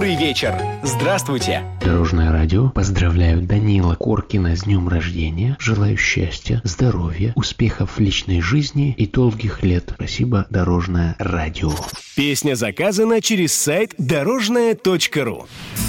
Добрый вечер. Здравствуйте. Дорожное радио поздравляют Данила Коркина с днем рождения. Желаю счастья, здоровья, успехов в личной жизни и долгих лет. Спасибо, Дорожное радио. Песня заказана через сайт дорожное.ру.